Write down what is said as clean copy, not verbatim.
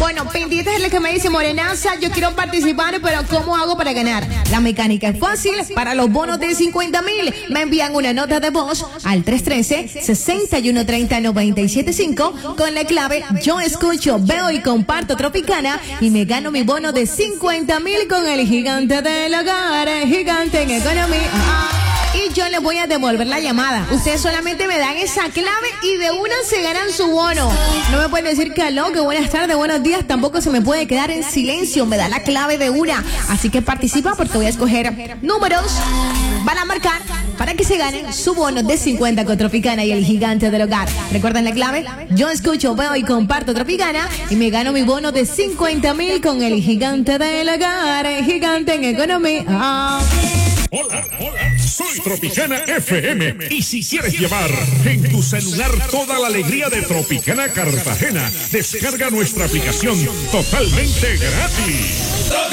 Bueno, pendientes es el que me dice Morenaza, yo quiero participar, pero ¿cómo hago para ganar? La mecánica es fácil. Para los bonos de 50,000, me envían una nota de voz al 313-6130-975 con la clave Yo escucho, veo y comparto Tropicana y me gano mi bono de 50,000 con el gigante del hogar, el gigante en economía. Y yo les voy a devolver la llamada. Ustedes solamente me dan esa clave y de una se ganan su bono. No me pueden decir que aló, que buenas tardes, buenos días. Tampoco se me puede quedar en silencio. Me da la clave de una. Así que participa porque voy a escoger números. Van a marcar para que se ganen su bono de 50 con Tropicana y el gigante del hogar. ¿Recuerdan la clave? Yo escucho, veo y comparto Tropicana y me gano mi bono de 50,000 con el gigante del hogar, el gigante en economía. Hola, soy Tropicana FM y si quieres llevar en tu celular toda la alegría de Tropicana Cartagena, descarga nuestra aplicación totalmente gratis.